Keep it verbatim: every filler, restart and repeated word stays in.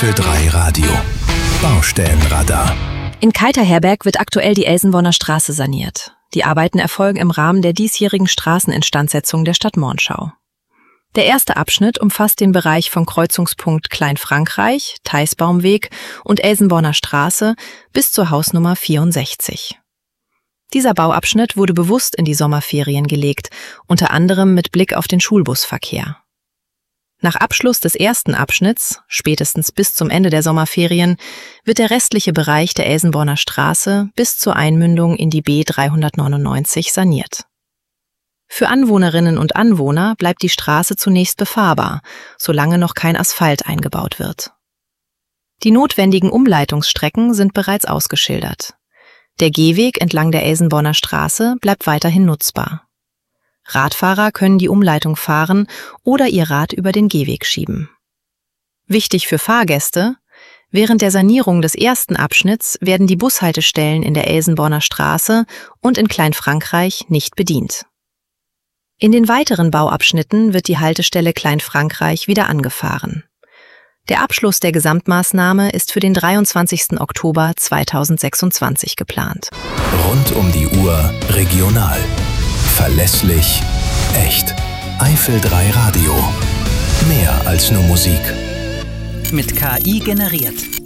Eifel drei Radio. Baustellenradar. In Keitterherberg wird aktuell die Elsenborner Straße saniert. Die Arbeiten erfolgen im Rahmen der diesjährigen Straßeninstandsetzung der Stadt Mornschau. Der erste Abschnitt umfasst den Bereich vom Kreuzungspunkt Kleinfrankreich, Theisbaumweg und Elsenborner Straße bis zur Hausnummer vierundsechzig. Dieser Bauabschnitt wurde bewusst in die Sommerferien gelegt, unter anderem mit Blick auf den Schulbusverkehr. Nach Abschluss des ersten Abschnitts, spätestens bis zum Ende der Sommerferien, wird der restliche Bereich der Elsenborner Straße bis zur Einmündung in die B dreihundertneunundneunzig saniert. Für Anwohnerinnen und Anwohner bleibt die Straße zunächst befahrbar, solange noch kein Asphalt eingebaut wird. Die notwendigen Umleitungsstrecken sind bereits ausgeschildert. Der Gehweg entlang der Elsenborner Straße bleibt weiterhin nutzbar. Radfahrer können die Umleitung fahren oder ihr Rad über den Gehweg schieben. Wichtig für Fahrgäste: Während der Sanierung des ersten Abschnitts werden die Bushaltestellen in der Elsenborner Straße und in Kleinfrankreich nicht bedient. In den weiteren Bauabschnitten wird die Haltestelle Kleinfrankreich wieder angefahren. Der Abschluss der Gesamtmaßnahme ist für den dreiundzwanzigsten Oktober zweitausendsechsundzwanzig geplant. Rund um die Uhr regional. Verlässlich, echt. Eifel drei Radio. Mehr als nur Musik. Mit K I generiert.